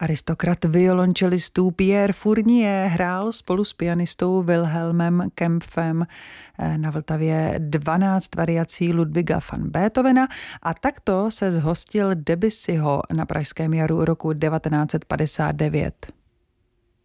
Aristokrat violončelistů Pierre Fournier hrál spolu s pianistou Wilhelmem Kempfem na Vltavě 12 variací Ludwiga van Beethovena a takto se zhostil Debussyho na Pražském jaru roku 1959.